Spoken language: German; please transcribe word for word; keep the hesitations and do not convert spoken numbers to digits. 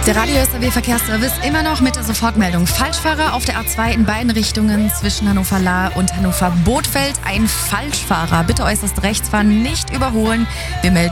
Der Radio S R W Verkehrsservice immer noch mit der Sofortmeldung. Falschfahrer auf der A zwei in beiden Richtungen zwischen Hannover-Lahr und Hannover-Bothfeld. Ein Falschfahrer. Bitte äußerst rechts fahren, nicht überholen. Wir melden